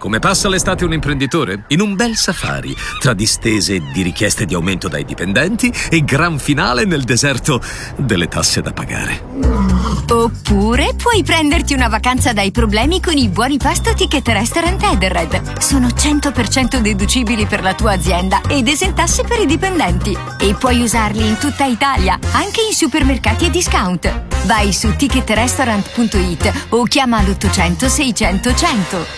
come passa l'estate un imprenditore? In un bel safari, tra distese di richieste di aumento dai dipendenti e gran finale nel deserto delle tasse da pagare. Oppure puoi prenderti una vacanza dai problemi con i buoni pasto Ticket Restaurant Edenred. Sono 100% deducibili per la tua azienda ed esentasse per i dipendenti. E puoi usarli in tutta Italia, anche in supermercati e discount. Vai su ticketrestaurant.it o chiama l'800 600 100.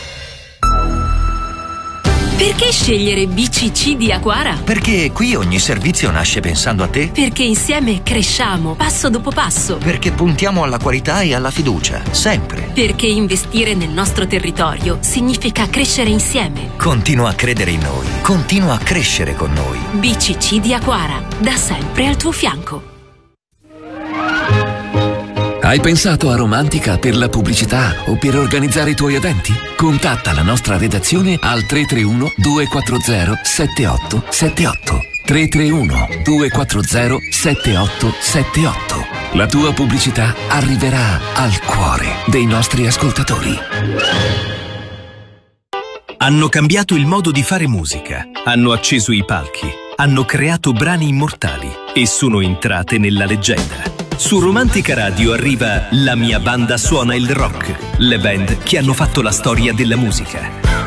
Perché scegliere BCC di Aquara? Perché qui ogni servizio nasce pensando a te. Perché insieme cresciamo passo dopo passo. Perché puntiamo alla qualità e alla fiducia, sempre. Perché investire nel nostro territorio significa crescere insieme. Continua a credere in noi, continua a crescere con noi. BCC di Aquara, da sempre al tuo fianco. Hai pensato a Romantica per la pubblicità o per organizzare i tuoi eventi? Contatta la nostra redazione al 331 240 7878. 331 240 7878. La tua pubblicità arriverà al cuore dei nostri ascoltatori. Hanno cambiato il modo di fare musica, hanno acceso i palchi, hanno creato brani immortali e sono entrate nella leggenda. Su Romantica Radio arriva La mia banda suona il rock, le band che hanno fatto la storia della musica.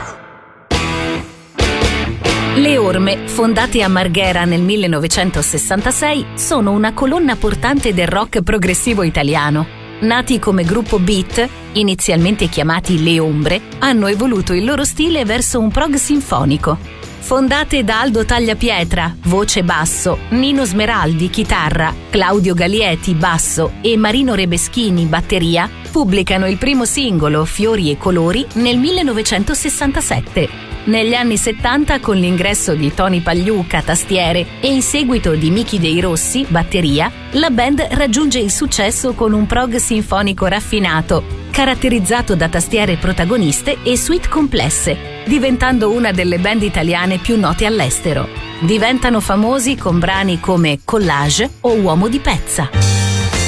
Le Orme, fondate a Marghera nel 1966, sono una colonna portante del rock progressivo italiano. Nati come gruppo beat, inizialmente chiamati Le Ombre, hanno evoluto il loro stile verso un prog sinfonico. Fondate da Aldo Tagliapietra, voce basso, Nino Smeraldi, chitarra, Claudio Galieti, basso e Marino Rebeschini, batteria, pubblicano il primo singolo, Fiori e Colori, nel 1967. Negli anni 70, con l'ingresso di Tony Pagliuca, tastiere, e in seguito di Michi Dei Rossi, batteria, la band raggiunge il successo con un prog sinfonico raffinato, caratterizzato da tastiere protagoniste e suite complesse, diventando una delle band italiane più note all'estero. Diventano famosi con brani come Collage o Uomo di Pezza.